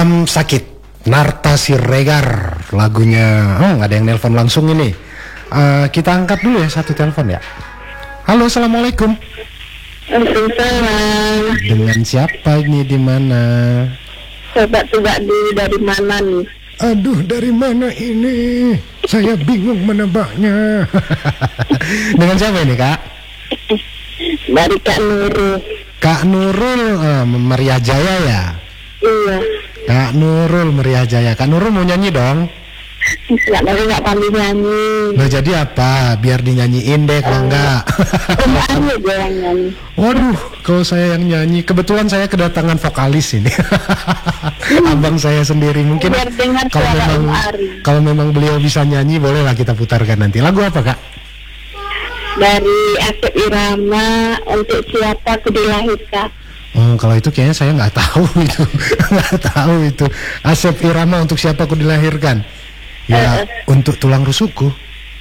Malam Sakit, Narta Siregar lagunya. Nggak ada yang nelpon langsung ini. Kita angkat dulu ya satu telepon ya. Halo, assalamualaikum. Waalaikumsalam. Dengan siapa ini, di mana? Coba dari mana nih? Aduh, dari mana ini? Saya bingung menebaknya. Dengan siapa ini, Kak? Dari Kak Nurul. Kak Nurul, Meriah Jaya ya? Iya. Kak Nurul, Meriah Jaya. Kak Nurul mau nyanyi dong? Nggak pandai nyanyi. Nah, jadi apa? Biar dinyanyiin deh kalau enggak. Aja gue yang nyanyi. Waduh, kalau saya yang nyanyi, kebetulan saya kedatangan vokalis ini. Abang saya sendiri mungkin. Biar dengar kalau memang beliau bisa nyanyi, bolehlah kita putarkan nanti. Lagu apa, Kak? Dari Asep Irama, Untuk Siapa Ku Dilahirkan. Oh, kalau itu kayaknya saya nggak tahu itu. Nggak tahu itu. Asep Irama, Untuk Siapa Ku Dilahirkan. Ya, untuk tulang rusukku.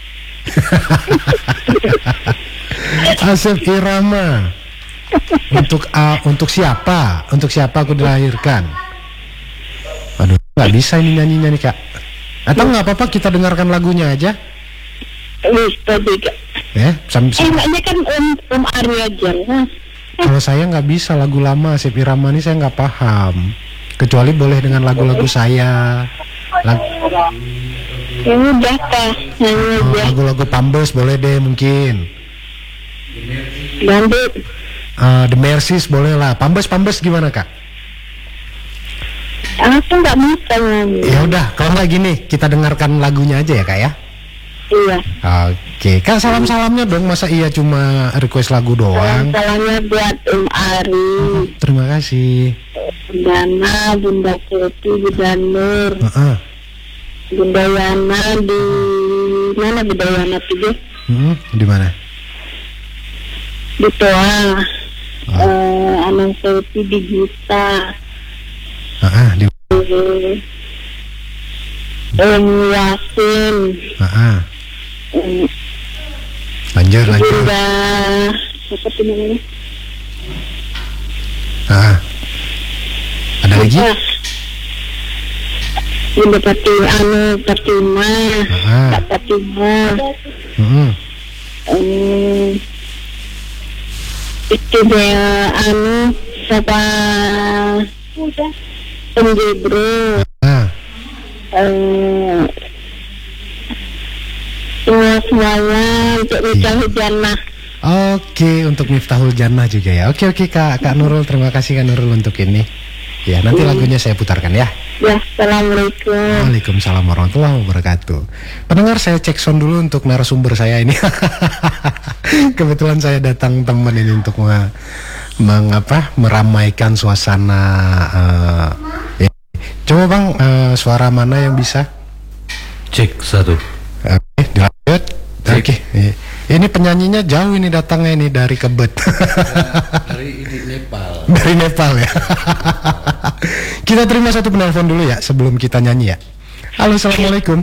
Asep Irama. Untuk siapa? Untuk siapa aku dilahirkan? Aduh, nggak bisa ini nyanyinya nih, Kak. Atau nggak apa-apa kita dengarkan lagunya aja? Bisa juga. Ya, enaknya kan Ari aja. Kalau saya nggak bisa lagu lama Asep Irama ini, saya nggak paham. Kecuali boleh dengan lagu-lagu saya. Ya udah Kak, nyanyi aja. Lagu-lagu Pambes boleh deh mungkin. Gandut. The Mercies boleh lah. Pambes gimana, Kak? Aku nggak bisa nyanyi. Ya udah, kalau nggak gini kita dengarkan lagunya aja ya, Kak ya. Iya. Oke, Kak, salamnya dong. Masa iya cuma request lagu doang? Salamnya buat Ari. Terima kasih. Bunda Bunda Keti, Bunda Nur. Bunda Yana di mana? Bunda Yana tuh? Di mana? Di Toa. Anang Keti di Gita. Di Yasin. Lanjut. Bunda siapa tuh namanya? Ada lagi? Bunda Fatima, Kak Fatima. Itu dia siapa? Penjebro. Semuanya untuk Miftahul Jannah. Oke, untuk Miftahul Jannah juga ya. Oke Kak Nurul, terima kasih Kak Nurul untuk ini. Ya, nanti lagunya saya putarkan ya. Ya, assalamualaikum. Waalaikumsalam warahmatullahi wabarakatuh. Pendengar, saya cek sound dulu untuk narasumber saya ini. Kebetulan saya datang teman ini untuk meramaikan suasana. Coba Bang, suara mana yang bisa? Cek satu. Oke, dilanjut. Oke. Ini penyanyinya jauh ini datangnya ini dari Kebet. Dari Nepal. Dari Nepal ya. Kita terima satu penelpon dulu ya sebelum kita nyanyi ya. Halo, assalamualaikum.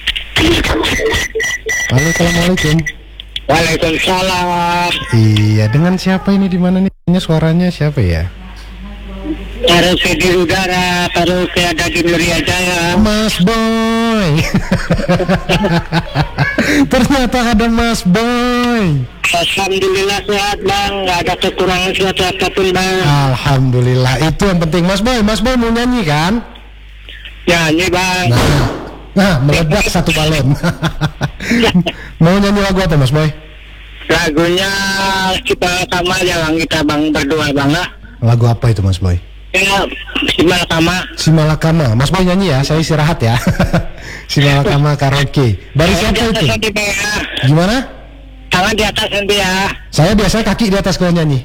Halo, assalamualaikum. Waalaikumsalam. Iya, dengan siapa ini, di mana nih? Suaranya siapa ya? Taruh di udara, taruh ada di Meriah Jaya. Mas Boy. Ternyata ada Mas Boy. Alhamdulillah sehat Bang, nggak ada kekurangan suatu apapun Bang. Alhamdulillah, itu yang penting. Mas Boy mau nyanyi kan? Nyanyi Bang. Nah, meledak satu balon. Mau nyanyi lagu apa Mas Boy? Lagunya kita sama aja Bang, kita Bang berdua Bang lah. Lagu apa itu Mas Boy? Ya, Simalakama. Mas Boy nyanyi ya, saya istirahat ya. Simalakama karaoke. Dari siapa itu? Gimana? Tangan di atas nanti ya. Saya biasanya kaki di atas kalau nyanyi.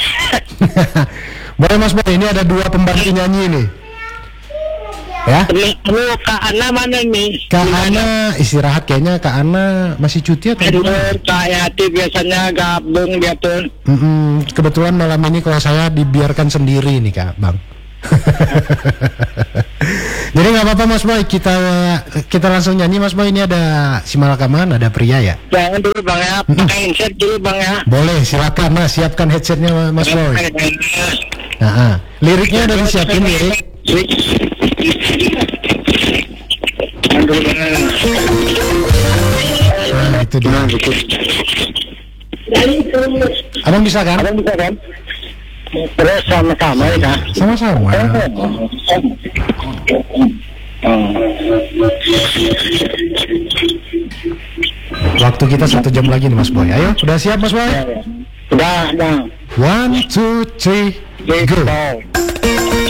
Boleh Mas Boy, ini ada dua pembantu nyanyi nih. Ya. Kak Ana mana nih? Kak Ana istirahat kayaknya. Kak Ana masih cuti atau gimana? Kak Yati biasanya gabung dia tuh. Kebetulan malam ini kalau saya dibiarkan sendiri nih Kak Bang. Jadi nggak apa-apa Mas Boy, kita langsung nyanyi Mas Boy. Ini ada Simalakaman, ada pria ya. Jangan dulu Bang ya, pakai headset dulu Bang ya. Boleh, silakan Mas, siapkan headsetnya Mas Boy. Liriknya udah disiapin lirik. Aduh, Nah, itu dia. Abang bisa kan? abang bisa kan? Terus sama-sama ya Kak? Sama-sama. Waktu kita 1 jam lagi nih Mas Boy. Ayo, udah siap Mas Boy? Udah. 1, 2, 3, go.